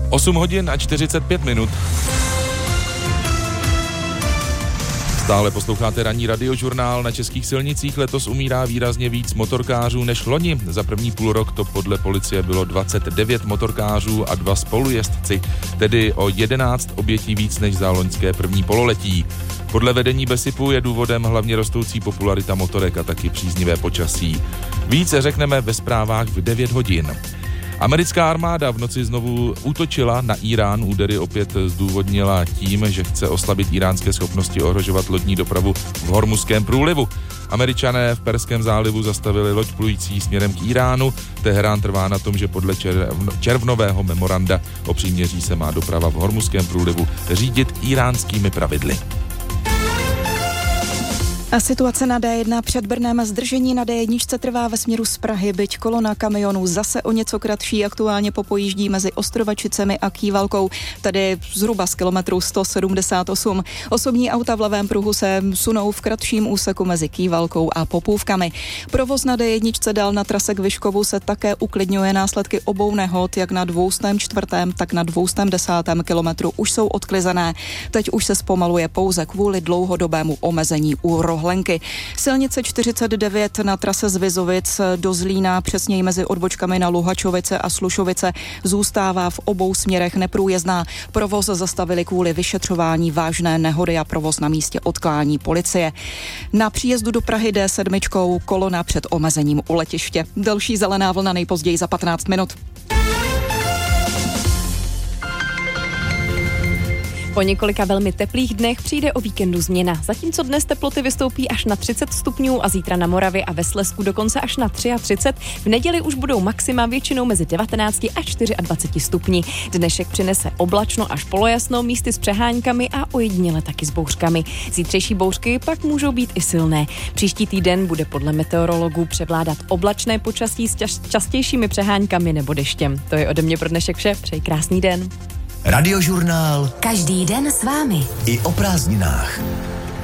8 hodin a 45 minut. Stále posloucháte ranní radiožurnál. Na českých silnicích letos umírá výrazně víc motorkářů než loni. Za první půlrok to podle policie bylo 29 motorkářů a 2 spolujezdci, tedy o 11 obětí víc než za loňské první pololetí. Podle vedení BESIPu je důvodem hlavně rostoucí popularita motorek a taky příznivé počasí. Více řekneme ve zprávách v 9 hodin. Americká armáda v noci znovu útočila na Irán. Údery opět zdůvodnila tím, že chce oslabit iránské schopnosti ohrožovat lodní dopravu v Hormuzském průlivu. Američané v Perském zálivu zastavili loď plující směrem k Iránu. Teherán trvá na tom, že podle červnového memoranda o příměří se má doprava v Hormuzském průlivu řídit iránskými pravidly. A situace na D1 před Brnem. Zdržení na D1 trvá ve směru z Prahy, byť kolona kamionů zase o něco kratší aktuálně popojíždí mezi Ostrovačicemi a Kývalkou, tedy zhruba z kilometru 178. Osobní auta v levém pruhu se sunou v kratším úseku mezi Kývalkou a Popůvkami. Provoz na D1 dál na trase k Vyškovu se také uklidňuje. Následky obou nehod, jak na 204. tak na 210. kilometru, už jsou odklizené. Teď už se zpomaluje pouze kvůli dlouhodobému omezení u Rohlenky. Silnice 49 na trase z Vizovic do Zlína, přesněji mezi odbočkami na Luhačovice a Slušovice, zůstává v obou směrech neprůjezdná. Provoz zastavili kvůli vyšetřování vážné nehody a provoz na místě odklání policie. Na příjezdu do Prahy D7 kolona před omezením u letiště. Další zelená vlna nejpozději za 15 minut. Po několika velmi teplých dnech přijde o víkendu změna. Zatímco dnes teploty vystoupí až na 30 stupňů a zítra na Moravě a ve Slezsku dokonce až na 33, v neděli už budou maxima většinou mezi 19 a 24 stupni. Dnešek přinese oblačno až polojasno, místy s přeháňkami a ojediněle taky s bouřkami. Zítřejší bouřky pak můžou být i silné. Příští týden bude podle meteorologů převládat oblačné počasí s častějšími přeháňkami nebo deštěm. To je ode mě pro dnešek vše. Přeji krásný den. Radiožurnál. Každý den s vámi. I o prázdninách.